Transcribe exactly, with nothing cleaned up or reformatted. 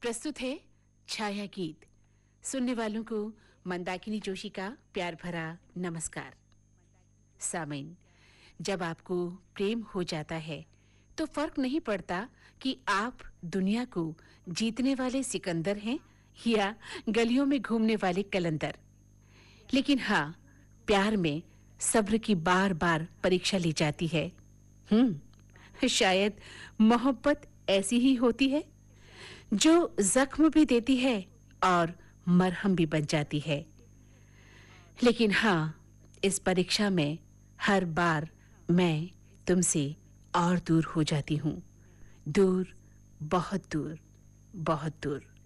प्रस्तुत है छाया गीत। सुनने वालों को मंदाकिनी जोशी का प्यार भरा नमस्कार। सामीन, जब आपको प्रेम हो जाता है तो फर्क नहीं पड़ता कि आप दुनिया को जीतने वाले सिकंदर हैं या गलियों में घूमने वाले कलंदर। लेकिन हाँ, प्यार में सब्र की बार-बार परीक्षा ली जाती है। हम्म शायद मोहब्बत ऐसी ही होती है जो जख्म भी देती है और मरहम भी बन जाती है। लेकिन हाँ, इस परीक्षा में हर बार मैं तुमसे और दूर हो जाती हूँ। दूर, बहुत दूर, बहुत दूर।